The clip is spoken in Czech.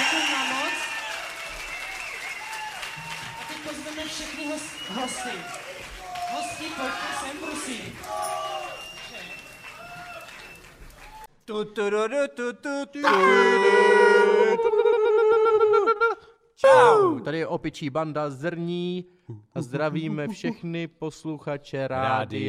Děkuji vám moc. A teď pozveme všechny hosty. Hosti, pojďte sem, prosím. Čau, tady je opičí banda Zrní a zdravíme všechny posluchače rádia